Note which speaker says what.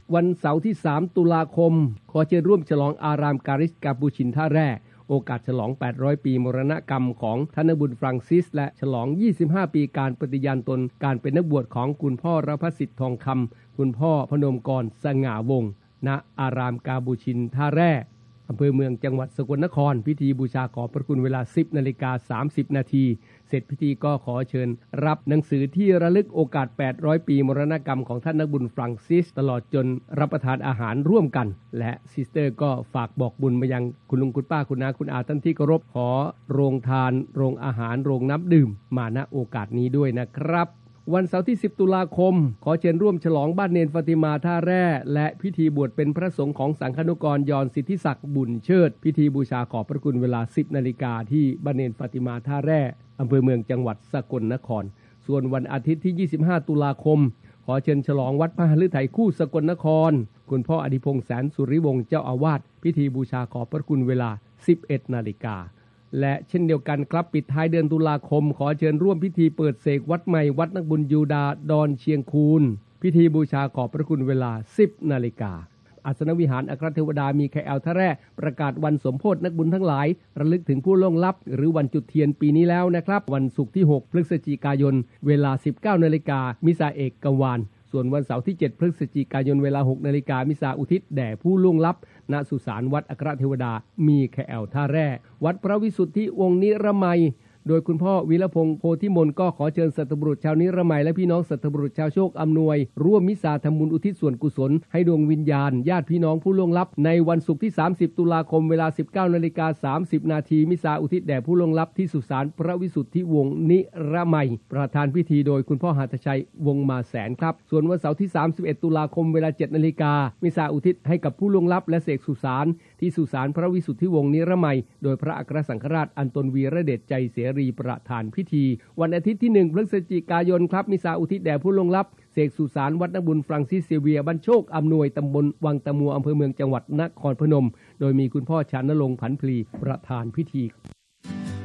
Speaker 1: วันเสาร์ที่3ตุลาคมขอเชิญร่วมฉลองอารามการิสกาปูชินท่าแร่โอกาสฉลอง800ปีมรณกรรมของท่านนบุญฟรังซิสและฉลอง25ปีการปฏิญาณตนการเป็นนักบวชของคุณพ่อรพสิทธิ์ทองคำคุณพ่อพนมกรสง่าวงศ์ณอารามกาบูชินท่าแร่อำเภอเมืองจังหวัดสกลนครพิธีบูชาขอบพระคุณเวลา 10:30 น.เสร็จพิธีก็ขอเชิญรับหนังสือที่ระลึกโอกาส800ปีมรณกรรมของท่านนักบุญฟรังซิสตลอดจนรับประทานอาหารร่วมกันและซิสเตอร์ก็ฝากบอกบุญมายังคุณลุงคุณป้าคุณน้าคุณอาท่านที่เคารพขอโรงทานโรงอาหารโรงน้ำดื่มมาณโอกาสนี้ด้วยนะครับวันเสาร์ที่10ตุลาคมขอเชิญร่วมฉลองบ้านเนนฟาติมาท่าแร่และพิธีบวชเป็นพระสงฆ์ของสังฆนุกรยอนสิทธิศักดิ์บุญเชิดพิธีบูชาขอบพระคุณเวลา 10 นาฬิกาที่บ้านเนนฟาติมาท่าแร่อำเภอเมืองจังหวัดสกลนครส่วนวันอาทิตย์ที่25ตุลาคมขอเชิญฉลองวัดพระฤทัยคู่สกลนครคุณพ่ออดิพงษ์แสนสุริวงศ์เจ้าอาวาสพิธีบูชาขอบพระคุณเวลา 11 นาฬิกาและเช่นเดียวกันครับปิดท้ายเดือนตุลาคมขอเชิญร่วมพิธีเปิดเสกวัดใหม่วัดนักบุญยูดาดอนเชียงคูนพิธีบูชาขอบพระคุณเวลา 10 นาฬิกาอาสนวิหารอัครเทวดามีแคแอลท่าแร่ประกาศวันสมโภชนักบุญทั้งหลายระลึกถึงผู้ล่วงลับหรือวันจุดเทียนปีนี้แล้วนะครับวันศุกร์ที่6พฤศจิกายนเวลา 19 นาฬิกามิสาเอกกวาลส่วนวันเสาร์ที่7พฤศจิกายนเวลา 6 นาฬิกามิสาอุทิศแด่ผู้ล่วงลับณสุสานวัดอัครเทวดามีแคแอลท่าแร่วัดพระวิสุทธิวงศ์นิรมัยโดยคุณพ่อวีรพงษ์โพธิมนก็ขอเชิญสัตบุรุษชาวนิรมัยและพี่น้องสัตบุรุษชาวโชคอำนวยร่วมมิสาทำบุญอุทิศส่วนกุศลให้ดวงวิญญาณญาติพี่น้องผู้ล่วงลับในวันศุกร์ที่30ตุลาคมเวลา 19:30 น.มิสาอุทิศแด่ผู้ล่วงลับที่สุสานพระวิสุทธิวงศ์นิรมัยประธานพิธีโดยคุณพ่อหัตถชัยวงศ์มาแสนครับส่วนวันเสาร์ที่31ตุลาคมเวลา 7 นาฬิกามิสาอุทิศให้กับผู้ล่วงลับและเสกสุสานที่สุสานพระวิสุทธิวงศ์นิรมัยโดยพระอัครสังฆราชอันตนวีระเดชใจเสรีประธานพิธีวันอาทิตย์ที่1พฤศจิกายนครับมิสาอุทิศแด่ผู้ล่วงลับเสกสุสานวัดนักบุญฟรังซิสเซเวียร์บ้านโชคอำนวยตำบลวังตะมัวอำเภอเมืองจังหวัดนครพนมโดยมีคุณพ่อชานรงค์ผันพลีประธานพิธี